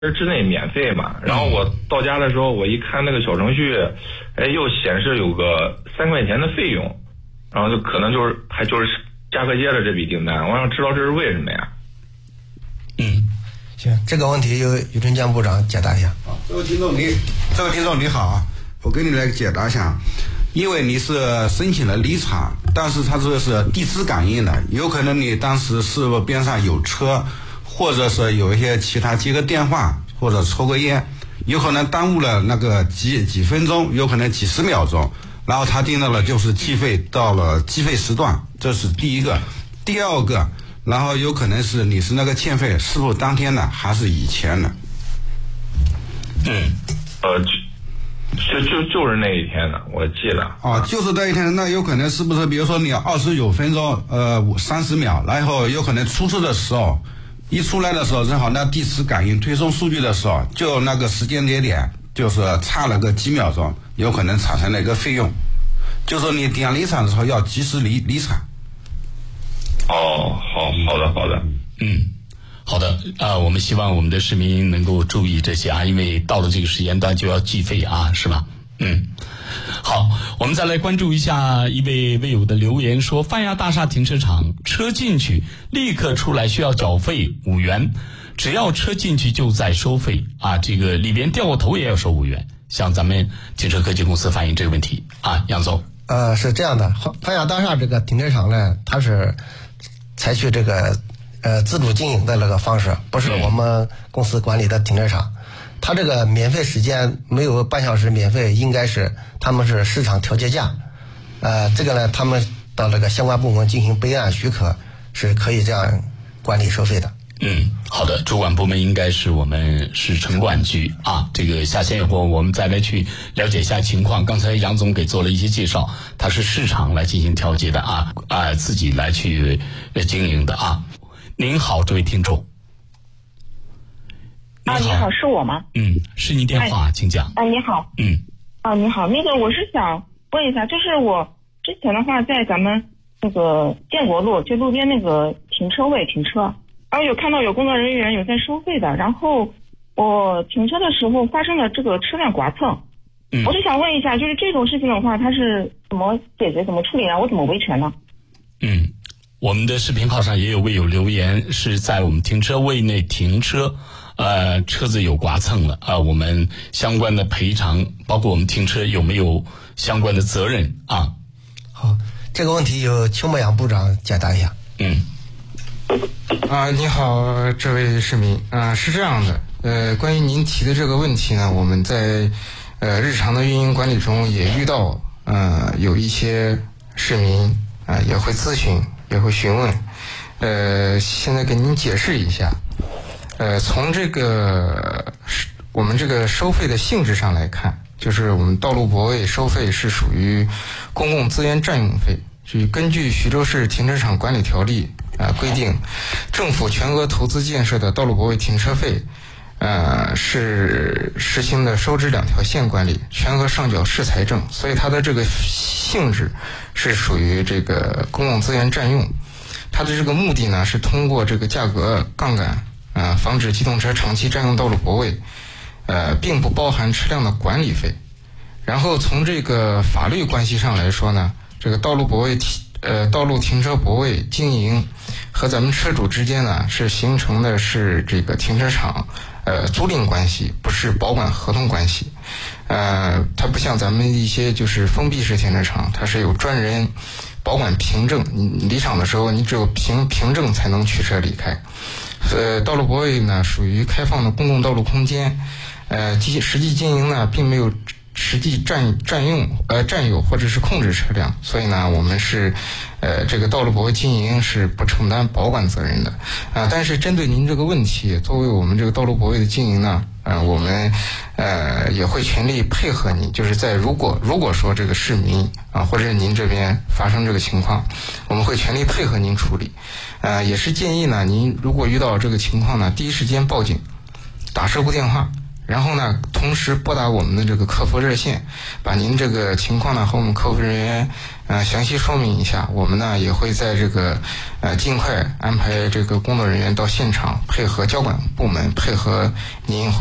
之内免费嘛，然后我到家的时候，我一看那个小程序，又显示有个3块钱的费用，然后就可能就是嘉禾街的这笔订单，我想知道这是为什么呀？ 行，这个问题由于春江部长解答一下。 这位听众你好啊，我给你来解答一下。因为你是申请了离场，但是它这是地磁感应的，有可能你当时是不是边上有车，或者是有一些其他接个电话或者抽个烟，有可能耽误了那个几分钟，有可能几十秒钟，然后他定到了就是计费到了计费时段，这是第一个。第二个，然后有可能是你是那个欠费是不是当天的还是以前的？ 就是那一天的，我记得。 就是那一天的，那有可能是不是比如说你29分钟30秒，然后有可能出车的时候，一出来的时候正好那地磁感应推送数据的时候，就那个时间点就是差了个几秒钟，有可能产生了一个费用，就是说你点离场的时候要及时离场。 好的。 好的，我们希望我们的市民能够注意这些啊，因为到了这个时间段就要计费啊，是吧？好，我们再来关注一下一位微友的留言说，泛亚大厦停车场车进去立刻出来需要缴费5元，只要车进去就在收费啊，这个里边掉过头也要收5元，向咱们停车科技公司反映这个问题啊，杨总。 是这样的，泛亚大厦这个停车场呢，它是采取这个自主经营的那个方式，不是我们公司管理的停车场。它这个免费时间没有半小时免费，应该是他们是市场调节价。这个呢，他们到那个相关部门进行备案许可，是可以这样管理收费的。 好的，主管部门应该是我们市城管局啊。这个下线以后，我们再来去了解一下情况。刚才杨总给做了一些介绍，他是市场来进行调节的啊，自己来去经营的啊。您好，这位听众。 你好，是我吗？ 是您电话，请讲。 你好。你好，那个我是想问一下，就是我之前的话在咱们那个建国路就路边那个停车位停车，然后有看到有工作人员有在收费的，然后我停车的时候发生了这个车辆剐蹭。我是想问一下，就是这种事情的话，它是怎么解决、怎么处理啊？我怎么维权呢？ 我们的视频号上也有微友留言，是在我们停车位内停车，车子有剐蹭了啊，我们相关的赔偿，包括我们停车有没有相关的责任啊？ 好，这个问题由邱牧阳部长解答一下。 你好，这位市民是这样的，关于您提的这个问题呢，我们在日常的运营管理中也遇到有一些市民也会咨询。也会询问，现在给您解释一下，从这个我们这个收费的性质上来看，就是我们道路泊位收费是属于公共资源占用费，是根据徐州市停车场管理条例规定，政府全额投资建设的道路泊位停车费，是实行的收支2条线管理，全额上缴市财政，所以它的这个性质是属于这个公共资源占用。它的这个目的呢，是通过这个价格杠杆防止机动车长期占用道路泊位，并不包含车辆的管理费。然后从这个法律关系上来说呢，这个道路停车泊位经营和咱们车主之间呢，是形成的是这个停车场租赁关系，不是保管合同关系。它不像咱们一些就是封闭式停车场，它是有专人保管凭证，你离场的时候你只有凭证才能取车离开。道路泊位呢属于开放的公共道路空间，实际经营呢并没有实际占有或者是控制车辆，所以呢我们是这个道路泊位经营是不承担保管责任的但是针对您这个问题，作为我们这个道路泊位的经营呢，我们也会全力配合您，就是在如果说这个市民或者您这边发生这个情况，我们会全力配合您处理。也是建议呢，您如果遇到这个情况呢，第一时间报警，打事故电话， 然后呢，同时拨打我们的这个客服热线，把您这个情况呢和我们客服人员详细说明一下。我们呢也会在这个尽快安排这个工作人员到现场，配合交管部门，配合您